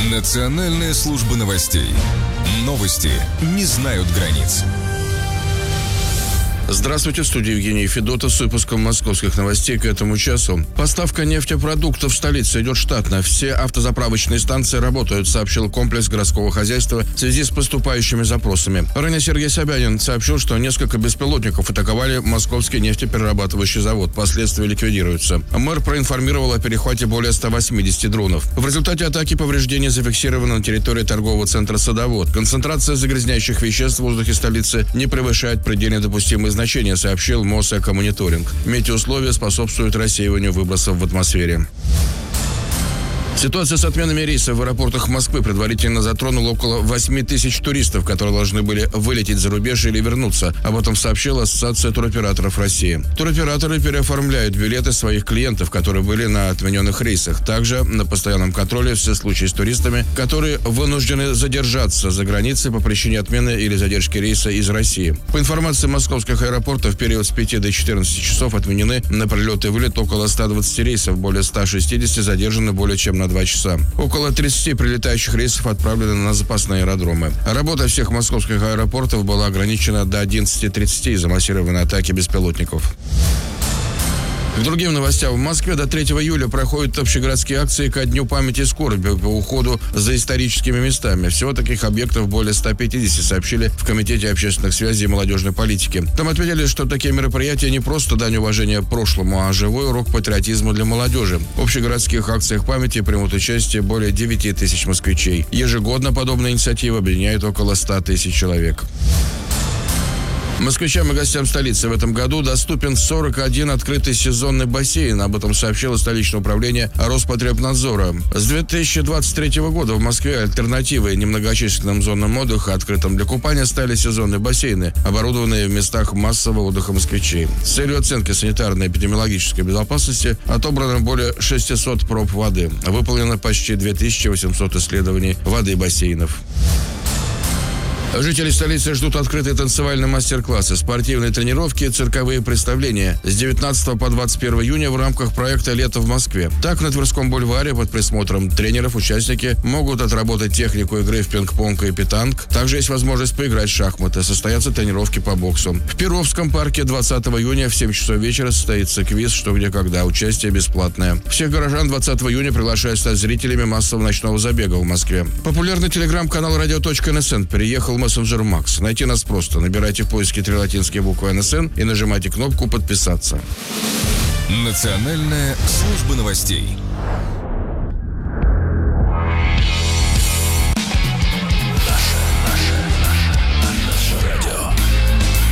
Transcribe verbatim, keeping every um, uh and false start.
Национальная служба новостей. Новости не знают границ. Здравствуйте, в студии Евгений Федотов с выпуском московских новостей к этому часу. Поставка нефтепродуктов в столице идет штатно. Все автозаправочные станции работают, сообщил комплекс городского хозяйства в связи с поступающими запросами. Ранее Сергей Собянин сообщил, что несколько беспилотников атаковали московский нефтеперерабатывающий завод. Последствия ликвидируются. Мэр проинформировал о перехвате более ста восьмидесяти дронов. В результате атаки повреждения зафиксированы на территории торгового центра «Садовод». Концентрация загрязняющих веществ в воздухе столицы не превышает предельно допустимые значения, сообщил Мосэкомониторинг. Метеоусловия способствуют рассеиванию выбросов в атмосфере. Ситуация с отменами рейсов в аэропортах Москвы предварительно затронула около восьми тысяч туристов, которые должны были вылететь за рубеж или вернуться. Об этом сообщила Ассоциация туроператоров России. Туроператоры переоформляют билеты своих клиентов, которые были на отмененных рейсах. Также на постоянном контроле все случаи с туристами, которые вынуждены задержаться за границей по причине отмены или задержки рейса из России. По информации московских аэропортов, в период с пяти до четырнадцати часов отменены на прилет и вылет около ста двадцати рейсов, более ста шестидесяти задержаны более чем на два часа. Около тридцати прилетающих рейсов отправлены на запасные аэродромы. Работа всех московских аэропортов была ограничена до одиннадцати тридцати из-за массированной атаки беспилотников. К другим новостям. В Москве до третьего июля проходят общегородские акции ко Дню памяти и скорби по уходу за историческими местами. Всего таких объектов более ста пятидесяти, сообщили в Комитете общественных связей и молодежной политики. Там отметили, что такие мероприятия не просто дань уважения прошлому, а живой урок патриотизма для молодежи. В общегородских акциях памяти примут участие более девяти тысяч москвичей. Ежегодно подобная инициатива объединяет около ста тысяч человек. Москвичам и гостям столицы в этом году доступен сорок один открытый сезонный бассейн. Об этом сообщило столичное управление Роспотребнадзора. С две тысячи двадцать третьего года в Москве альтернативой немногочисленным зонам отдыха, открытым для купания, стали сезонные бассейны, оборудованные в местах массового отдыха москвичей. С целью оценки санитарно-эпидемиологической безопасности отобрано более шестисот проб воды. Выполнено почти две тысячи восемьсот исследований воды и бассейнов. Жители столицы ждут открытые танцевальные мастер-классы, спортивные тренировки и цирковые представления с девятнадцатого по двадцать первое июня в рамках проекта «Лето в Москве». Так, на Тверском бульваре под присмотром тренеров участники могут отработать технику игры в пинг-понг и питанг. Также есть возможность поиграть в шахматы, состоятся тренировки по боксу. В Перовском парке двадцатого июня в семь часов вечера состоится квиз «Что, где, когда». Участие бесплатное. Всех горожан двадцатого июня приглашают стать зрителями массового ночного забега в Москве. Популярный телеграм-канал радио точка эн эс эн переехал мессенджер Макс. Найти нас просто. Набирайте в поиске три латинские буквы эн эс эн и нажимайте кнопку «Подписаться». Национальная служба новостей.